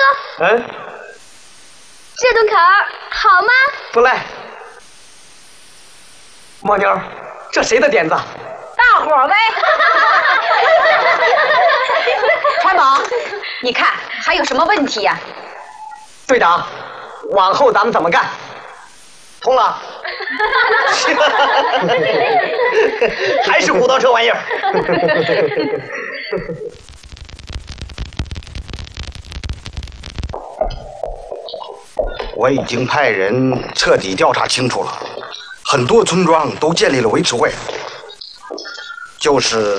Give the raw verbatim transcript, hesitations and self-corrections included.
嗯， 这顿烤儿好吗？ 不赖。猫妞，这谁的点子？ 大伙儿呗。川宝，你看还有什么问题呀？ 队长，往后咱们怎么干？通了。还是骨头这玩意儿。 我已经派人彻底调查清楚了，很多村庄都建立了维持会，就是